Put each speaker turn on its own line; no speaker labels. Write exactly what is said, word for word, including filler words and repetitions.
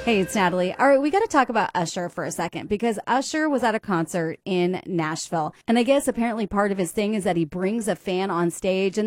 Hey, it's Natalie. All right, we got to talk about Usher for a second because Usher was at a concert in Nashville. And I guess apparently part of his thing is that he brings a fan on stage. And